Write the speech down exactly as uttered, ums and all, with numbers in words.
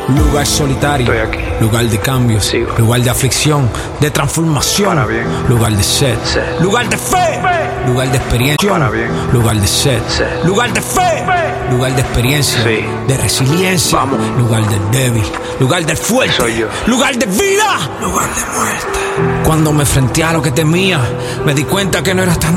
Lugar solitario, Estoy aquí. lugar de cambio, Sigo. lugar de aflicción, de transformación, Para bien. lugar de sed, Sed. lugar de fe, lugar de experiencia, Para bien. lugar de sed, Sed. lugar de fe, lugar de experiencia, Sí. de resiliencia, Vamos. lugar del débil, lugar del fuerte, Soy yo. lugar de vida, lugar de muerte. Cuando me enfrenté a lo que temía, me di cuenta que no era tan